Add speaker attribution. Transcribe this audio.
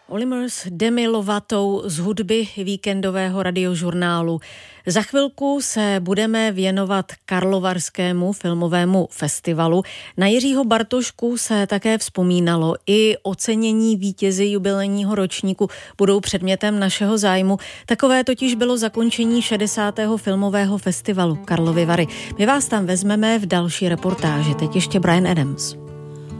Speaker 1: Olimers Demi Lovatou z hudby víkendového radiožurnálu. Za chvilku se budeme věnovat Karlovarskému filmovému festivalu. Na Jiřího Bartošku se také vzpomínalo. I ocenění vítězi jubilejního ročníku budou předmětem našeho zájmu. Takové totiž bylo zakončení 60. filmového festivalu Karlovy Vary. My vás tam vezmeme v další reportáži. Teď ještě Bryan Adams.